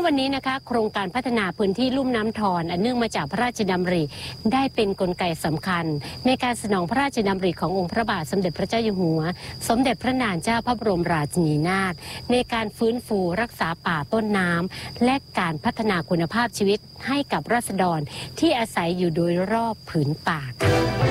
วันนี้นะคะโครงการพัฒนาพื้นที่ลุ่มน้ำทอนอันเนื่องมาจากพระราชดำริได้เป็นกลไกสำคัญในการสนองพระราชดำริขององค์พระบาทสมเด็จพระเจ้าอยู่หัวสมเด็จพระนางเจ้าพระบรมราชินีนาถในการฟื้นฟูรักษาป่าต้นน้ำและการพัฒนาคุณภาพชีวิตให้กับราษฎรที่อาศัยอยู่โดยรอบผืนป่าค่ะ